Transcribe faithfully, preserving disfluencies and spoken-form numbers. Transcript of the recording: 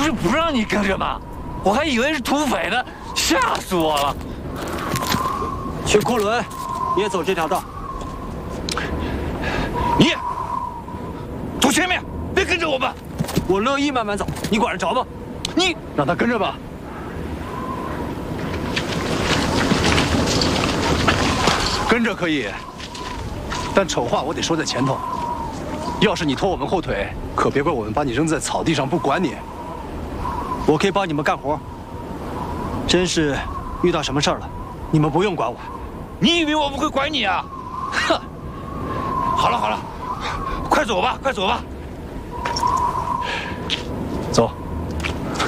是不让你跟着吗？我还以为是土匪呢，吓死我了。 薛库伦，你也走这条道。 你走前面，别跟着我们。 我乐意慢慢走，你管得着吗？ 你让他跟着吧。跟着可以，但丑话我得说在前头。要是你拖我们后腿，可别怪我们把你扔在草地上不管你。 我可以帮你们干活。真是遇到什么事儿了，你们不用管我。 你以为我们会管你啊？哼！好了好了，快走吧，快走吧。